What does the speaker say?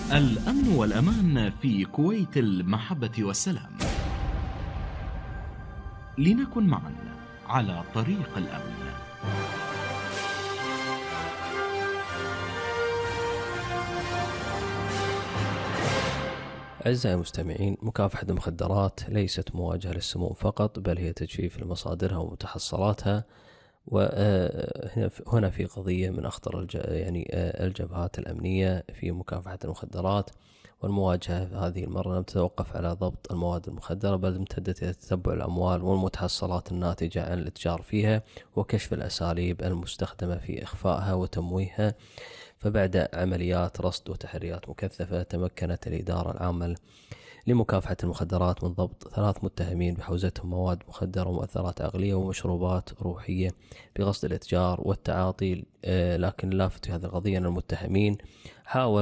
الأمن والأمان في كويت المحبة والسلام. لنكن معا على طريق الأمن. أعزائي المستمعين، مكافحة المخدرات ليست مواجهة للسموم فقط، بل هي تجفيف لمصادرها ومتحصلاتها. وهنا في قضية من أخطر الجبهات الأمنية في مكافحة المخدرات والمواجهة. هذه المرة لم تتوقف على ضبط المواد المخدرة، بل امتدت إلى تتبع الأموال والمتحصلات الناتجة عن الاتجار فيها وكشف الأساليب المستخدمة في إخفائها وتمويهها. فبعد عمليات رصد وتحريات مكثفة، تمكنت الإدارة العامة لمكافحة المخدرات من ضبط 3 متهمين بحوزتهم مواد مخدرة ومؤثرات عقلية ومشروبات روحية بقصد الإتجار والتعاطي. لكن اللافت في هذه القضية أن المتهمين حاولوا